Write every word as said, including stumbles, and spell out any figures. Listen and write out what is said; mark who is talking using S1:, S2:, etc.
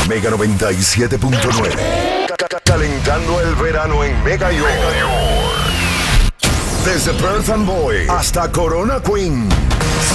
S1: Mega noventa y siete punto nueve. Calentando el verano en Mega York. Desde Perth Amboy hasta Corona Queen.